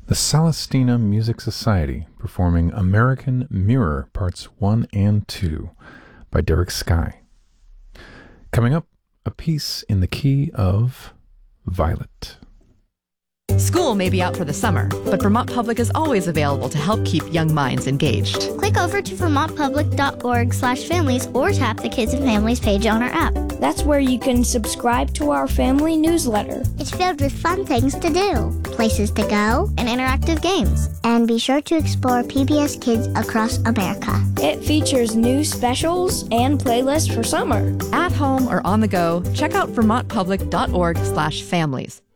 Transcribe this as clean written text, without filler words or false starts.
the Celestina Music Society performing American Mirror Parts 1 and 2 by Derek Sky. Coming up, a piece in the key of Violet. School may be out for the summer, but Vermont Public is always available to help keep young minds engaged. Click over to vermontpublic.org/families or tap the Kids and Families page on our app. That's where you can subscribe to our family newsletter. It's filled with fun things to do, places to go, and interactive games. And be sure to explore PBS Kids across America. It features new specials and playlists for summer. At home or on the go, check out vermontpublic.org/families.